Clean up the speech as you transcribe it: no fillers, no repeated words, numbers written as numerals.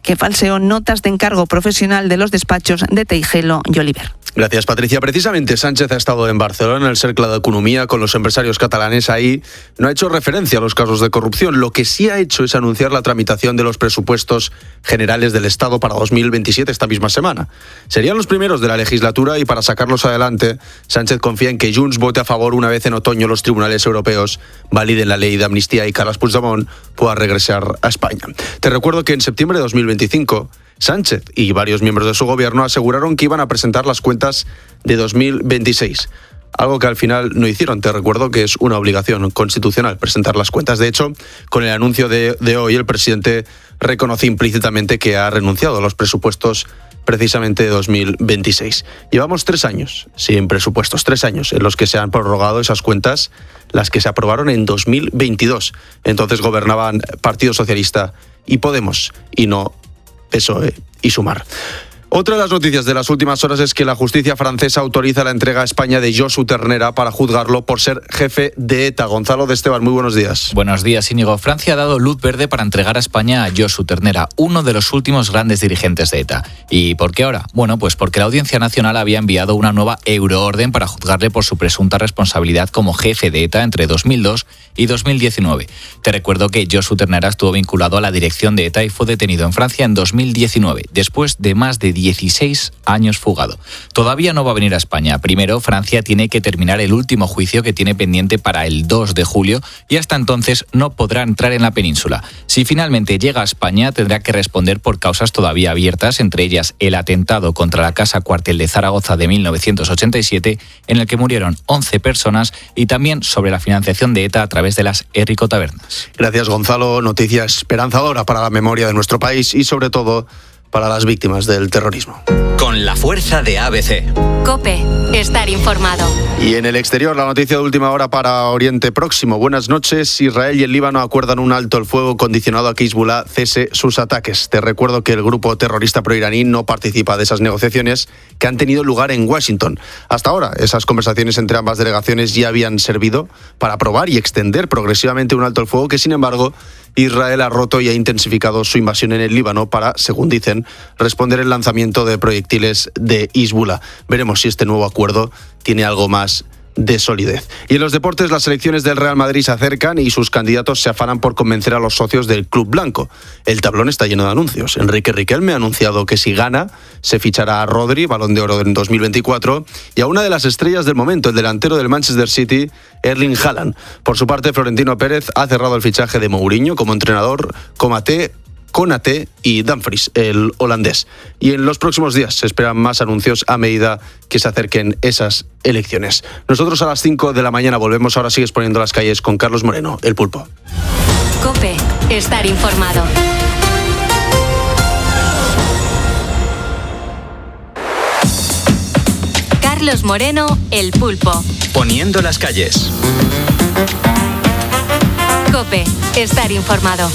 que falseó notas de encargo profesional de los despachos de Tejero y Oliver. Gracias, Patricia. Precisamente Sánchez ha estado en Barcelona, en el Cercle d'Economia, con los empresarios catalanes. Ahí no ha hecho referencia a los casos de corrupción. Lo que sí ha hecho es anunciar la tramitación de los presupuestos generales del Estado para 2027 esta misma semana. Serían los primeros de la legislatura y para sacarlos adelante, Sánchez confía en que Junts vote a favor una vez en otoño los tribunales europeos validen la ley de amnistía y Carles Puigdemont pueda regresar a España. Te recuerdo que en septiembre de 2025... Sánchez y varios miembros de su gobierno aseguraron que iban a presentar las cuentas de 2026, algo que al final no hicieron. Te recuerdo que es una obligación constitucional presentar las cuentas. De hecho, con el anuncio de hoy, el presidente reconoce implícitamente que ha renunciado a los presupuestos precisamente de 2026. Llevamos 3 años sin presupuestos, 3 años en los que se han prorrogado esas cuentas, las que se aprobaron en 2022. Entonces gobernaban Partido Socialista y Podemos, y no PSOE y Sumar. Otra de las noticias de las últimas horas es que la justicia francesa autoriza la entrega a España de Josu Ternera para juzgarlo por ser jefe de ETA. Gonzalo de Esteban, muy buenos días. Buenos días, Íñigo. Francia ha dado luz verde para entregar a España a Josu Ternera, uno de los últimos grandes dirigentes de ETA. ¿Y por qué ahora? Bueno, pues porque la Audiencia Nacional había enviado una nueva euroorden para juzgarle por su presunta responsabilidad como jefe de ETA entre 2002 y 2019. Te recuerdo que Josu Ternera estuvo vinculado a la dirección de ETA y fue detenido en Francia en 2019, después de más de 16 años fugado. Todavía no va a venir a España. Primero, Francia tiene que terminar el último juicio que tiene pendiente para el 2 de julio y hasta entonces no podrá entrar en la península. Si finalmente llega a España, tendrá que responder por causas todavía abiertas, entre ellas el atentado contra la Casa Cuartel de Zaragoza de 1987, en el que murieron 11 personas, y también sobre la financiación de ETA a través de las Errico-tabernas. Gracias, Gonzalo. Noticia esperanzadora para la memoria de nuestro país y sobre todo para las víctimas del terrorismo. Con la fuerza de ABC. COPE, estar informado. Y en el exterior, la noticia de última hora para Oriente Próximo. Buenas noches. Israel y el Líbano acuerdan un alto el fuego condicionado a que Hezbollah cese sus ataques. Te recuerdo que el grupo terrorista proiraní no participa de esas negociaciones que han tenido lugar en Washington. Hasta ahora, esas conversaciones entre ambas delegaciones ya habían servido para aprobar y extender progresivamente un alto el fuego que, sin embargo, Israel ha roto y ha intensificado su invasión en el Líbano para, según dicen, responder el lanzamiento de proyectiles de Hezbollah. Veremos si este nuevo acuerdo tiene algo más de solidez. Y en los deportes, las elecciones del Real Madrid se acercan y sus candidatos se afanan por convencer a los socios del Club Blanco. El tablón está lleno de anuncios. Enrique Riquelme ha anunciado que si gana, se fichará a Rodri, Balón de Oro en 2024, y a una de las estrellas del momento, el delantero del Manchester City, Erling Haaland. Por su parte, Florentino Pérez ha cerrado el fichaje de Mourinho como entrenador, Konaté y Dumfries, el holandés. Y en los próximos días se esperan más anuncios a medida que se acerquen esas elecciones. Nosotros a las 5 de la mañana volvemos. Ahora sigues poniendo las calles con Carlos Moreno, el Pulpo. COPE, estar informado. Carlos Moreno, el Pulpo. Poniendo las calles. COPE, estar informado.